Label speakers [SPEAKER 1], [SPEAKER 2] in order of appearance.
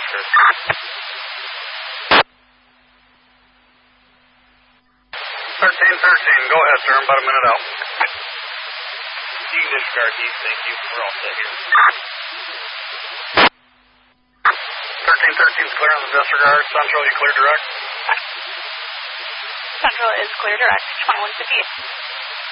[SPEAKER 1] Sure.
[SPEAKER 2] 1313, go ahead, sir. I'm about a minute out.
[SPEAKER 1] You can disregard these. Thank you. We're all set here.
[SPEAKER 2] 1313 is clear on the disregard. Central, you clear direct?
[SPEAKER 3] Central is clear direct, 2158.